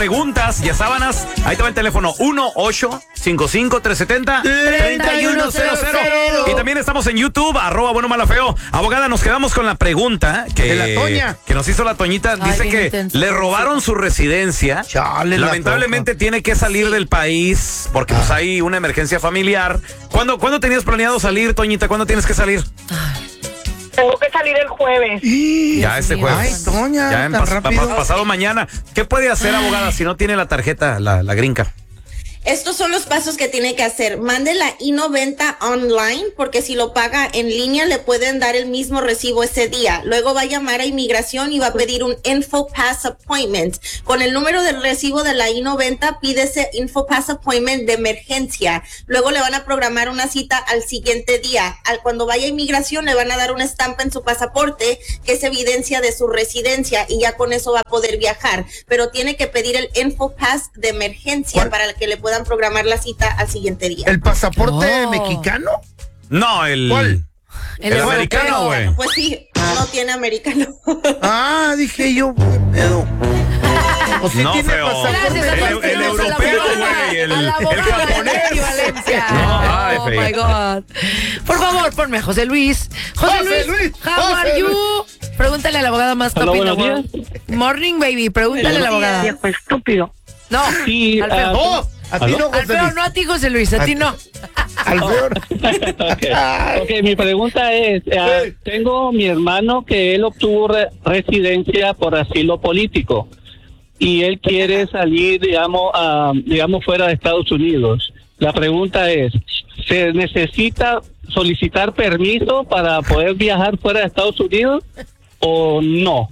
preguntas y a sábanas. Ahí te va el teléfono 1-855-370-3100. Y también estamos en YouTube, @buenomalafeo. Abogada, nos quedamos con la pregunta que la Toña, que nos hizo la Toñita. Dice que intenso, le robaron su residencia. Chale, lamentablemente tiene que salir del país porque pues hay una emergencia familiar. ¿Cuándo tenías planeado salir, Toñita? ¿Cuándo tienes que salir? Tengo que salir el jueves. Ya este jueves. Ay, Toña, ya tan rápido. Pasado mañana. ¿Qué puede hacer, abogada, si no tiene la tarjeta, la green card? Estos son los pasos que tiene que hacer. Mande la I-90 online, porque si lo paga en línea le pueden dar el mismo recibo ese día. Luego va a llamar a inmigración y va a pedir un InfoPass Appointment. Con el número del recibo de la I-90 pide ese InfoPass Appointment de emergencia. Luego le van a programar una cita al siguiente día. Cuando vaya a inmigración le van a dar una estampa en su pasaporte que es evidencia de su residencia y ya con eso va a poder viajar. Pero tiene que pedir el InfoPass de emergencia para que le puedan programar la cita al siguiente día. ¿El pasaporte mexicano? No, ¿Cuál? El americano, güey. Pues sí, no tiene americano. Dije yo, ¿qué pedo? ¿O sí no, tiene feo. pasaporte? El europeo, güey. El japonés. Oh my God. Por favor, ponme a José Luis. José Luis, how are you? Pregúntale a la abogada más top in the world. Morning, baby. Pregúntale a la abogada. Viejo estúpido. No, sí, Alfredo. A ti no, José Alfredo, Luis. no a ti, José Luis, a ti no. Alfredo. Okay, mi pregunta es, tengo mi hermano que él obtuvo residencia por asilo político y él quiere salir, digamos, fuera de Estados Unidos. La pregunta es, ¿se necesita solicitar permiso para poder viajar fuera de Estados Unidos o no?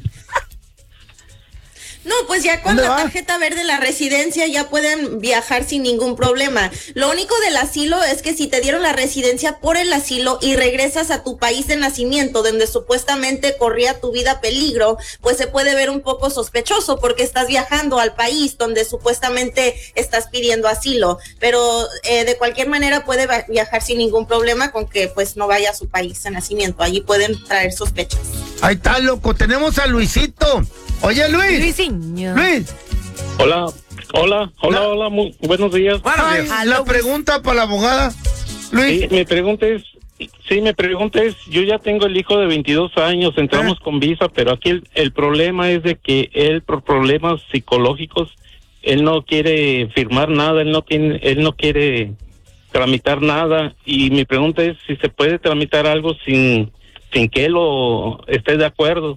No, pues ya con la tarjeta verde la residencia ya pueden viajar sin ningún problema. Lo único del asilo es que si te dieron la residencia por el asilo y regresas a tu país de nacimiento, donde supuestamente corría tu vida peligro, pues se puede ver un poco sospechoso porque estás viajando al país donde supuestamente estás pidiendo asilo. Pero de cualquier manera puede viajar sin ningún problema con que pues no vaya a su país de nacimiento. Allí pueden traer sospechas. Ahí está, loco. Tenemos a Luisito. Oye, Luis. Luisinho. Luis. Hola, muy buenos días. Ay, la pregunta para la abogada. Luis. Sí, mi pregunta es, yo ya tengo el hijo de 22 años, entramos con visa, pero aquí el problema es de que él, por problemas psicológicos, él no quiere firmar nada, él no quiere tramitar nada, y mi pregunta es si se puede tramitar algo sin que él esté de acuerdo.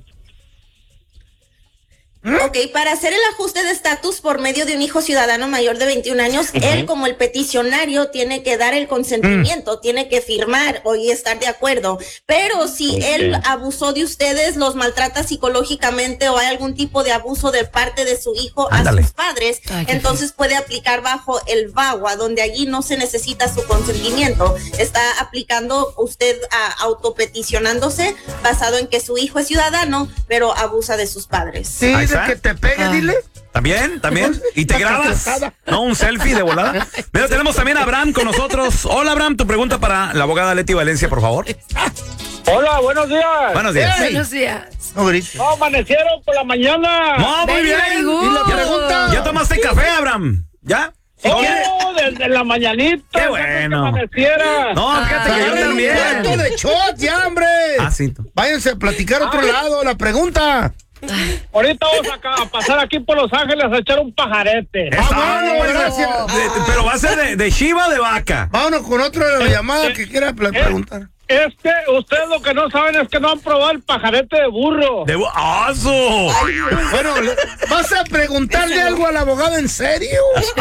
Ok, para hacer el ajuste de estatus por medio de un hijo ciudadano mayor de 21 años, él como el peticionario tiene que dar el consentimiento, tiene que firmar y estar de acuerdo. Pero si él abusó de ustedes, los maltrata psicológicamente o hay algún tipo de abuso de parte de su hijo a sus padres, entonces puede aplicar bajo el VAWA, donde allí no se necesita su consentimiento. Está aplicando usted autopeticionándose basado en que su hijo es ciudadano, pero abusa de sus padres. Sí, que te pegue, dile. ¿También? ¿Y te grabas? ¿No? ¿Un selfie de volada? Pero tenemos también a Abraham con nosotros. Hola, Abraham, tu pregunta para la abogada Leti Valencia, por favor. Hola, buenos días. Buenos días. Hey. Buenos días. No grites. No, amanecieron por la mañana. No, muy bien. ¿Y la pregunta? ¿Ya tomaste café, Abraham? ¿Ya? Desde la mañanita. Qué bueno. Amaneciera. No, fíjate que yo también. ¡Cuarto de shot, ya, hombre! Sí. Váyanse a platicar a otro lado. La pregunta. Ahorita vamos a pasar aquí por Los Ángeles a echar un pajarete. Bueno, gracias. Pero va a ser de chiva o de vaca. Vámonos con otra llamada que quiera preguntar. Es que ustedes lo que no saben es que no han probado el pajarete de burro. ¡Aso! Bueno, ¿vas a preguntarle algo al abogado en serio?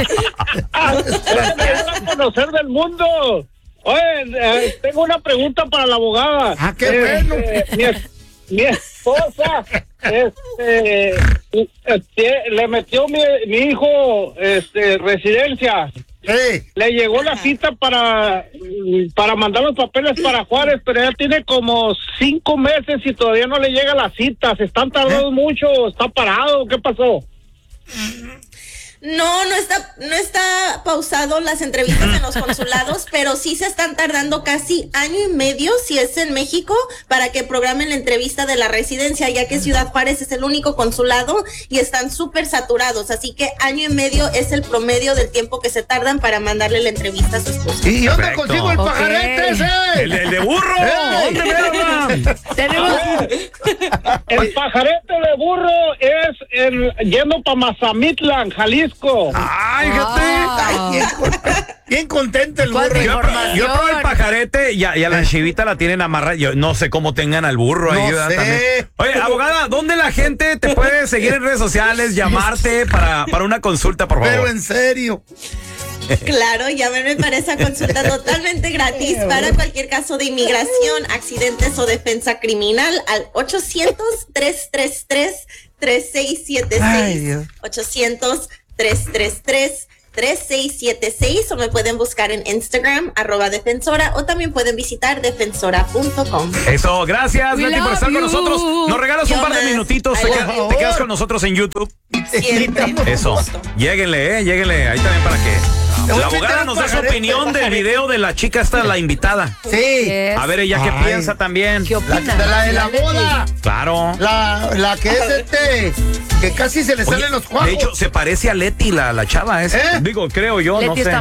Es a conocer del mundo. Oye, tengo una pregunta para la abogada. ¡Qué bueno! Mi esposa le metió mi hijo residencia. Sí. Le llegó la cita para mandar los papeles para Juárez, pero ya tiene como 5 meses y todavía no le llega la cita. ¿Se están tardando mucho? ¿Está parado? ¿Qué pasó? No está pausado las entrevistas en los consulados, pero sí se están tardando casi año y medio, si es en México, para que programen la entrevista de la residencia, ya que Ciudad Juárez es el único consulado y están súper saturados, así que año y medio es el promedio del tiempo que se tardan para mandarle la entrevista a su esposa. ¿Y dónde consigo el pajarete ese? El de burro. ¿Dónde me hablan? Tenemos... El pajarete de burro es yendo para Mazamitlan, Jalisco. Ay, fíjate. Bien contento el burro. Yo probé el pajarete y a la chivita la tienen amarrada. Yo no sé cómo tengan al burro ahí. No sé. También. Oye, abogada, ¿dónde la gente te puede seguir en redes sociales, llamarte para una consulta, por favor? Pero en serio. Claro, llámenme para esa consulta totalmente gratis para cualquier caso de inmigración, accidentes o defensa criminal al 800-333-3676. 800-333-3676 o me pueden buscar en Instagram @defensora o también pueden visitar defensora.com. Eso, gracias Leti por estar con nosotros. Nos regalas un par de minutitos, te quedas con nosotros en YouTube. Siempre. Eso, lléguenle, ahí también para que la abogada nos dé su opinión del video de la chica esta, la invitada. Sí. A ver ella qué piensa también. ¿Qué opina? La de la boda. Claro. La que es que casi se le salen los cuajos. De hecho, se parece a Leti, la chava esa. Digo, creo yo, Leti no sé. está